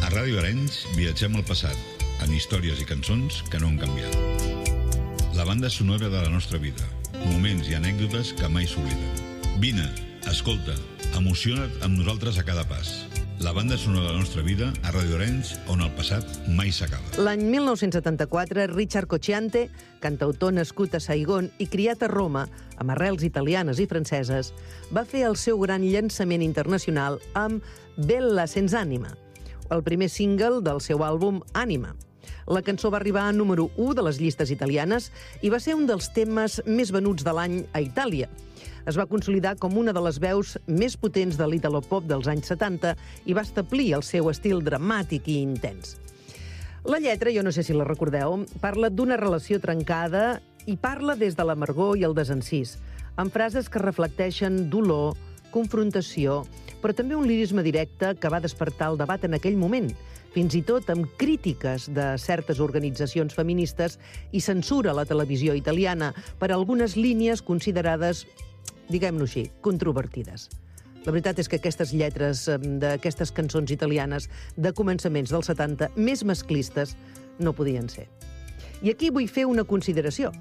A Ràdio Arenys viatgem al passat, en històries i cançons que no han canviat. La banda sonora de la nostra vida, moments i anècdotes que mai s'obliden. Vine, escolta, emociona't amb nosaltres a cada pas. La banda sonora de la nostra vida a Ràdio Arenys, on el passat mai s'acaba. L'any 1974, Richard Cocciante, cantautor nascut a Saigon i criat a Roma, amb arrels italianes i franceses, va fer el seu gran llançament internacional amb Bella senza anima, el primer single del seu àlbum Anima. La cançó va arribar a número 1 de les llistes italianes i va ser un dels temes més venuts de l'any a Itàlia. Es va consolidar com una de les veus més potents de l'Italo-pop dels anys 70 i va establir el seu estil dramàtic i intens. La lletra, jo no sé si la recordeu, parla d'una relació trencada i parla des de l'amargor i el desencís, amb frases que reflecteixen dolor, confrontació, però també un lirisme directe que va despertar el debat en aquell moment, fins i tot amb crítiques de certes organitzacions feministes i censura a la televisió italiana per algunes línies considerades, diguem-ho així, controvertides. La veritat és que aquestes lletres d'aquestes cançons italianes de començaments dels 70, més masclistes, no podien ser. I aquí vull fer una consideració.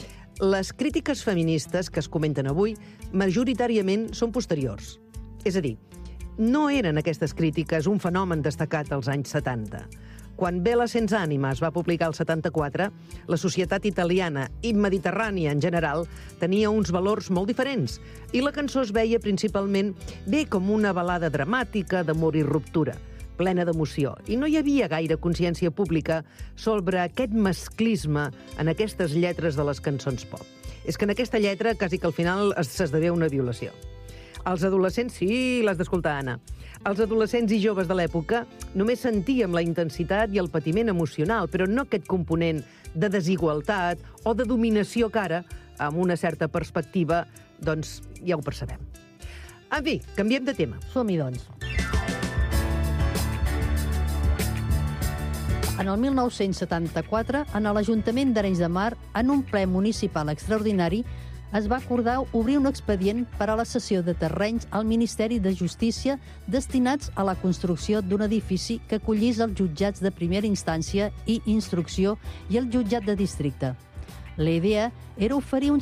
Les crítiques feministes que es comenten avui majoritàriament són posteriors. És a dir, no eren aquestes crítiques un fenomen destacat als anys 70. Quan Bella senza anima es va publicar al 74, la societat italiana i mediterrània en general tenia uns valors molt diferents i la cançó es veia principalment bé com una balada dramàtica d'amor i ruptura, plena d'emoció, i no hi havia gaire consciència pública sobre aquest masclisme en aquestes lletres de les cançons pop. És que en aquesta lletra quasi que al final s'esdevé una violació. Els adolescents, sí, l'has d'escoltar, Anna. Els adolescents i joves de l'època només sentíem la intensitat i el patiment emocional, però no aquest component de desigualtat o de dominació que ara, amb una certa perspectiva, doncs ja ho percebem. En fi, canviem de tema. Som-hi, doncs. En el 1974, en l'Ajuntament d'Arenys de Mar, en un ple municipal extraordinari, es va acordar obrir un expedient per a la cessió de terrenys al Ministeri de Justícia destinats a la construcció d'un edifici que acollís els jutjats de primera instància i instrucció i el jutjat de districte. La idea era oferir un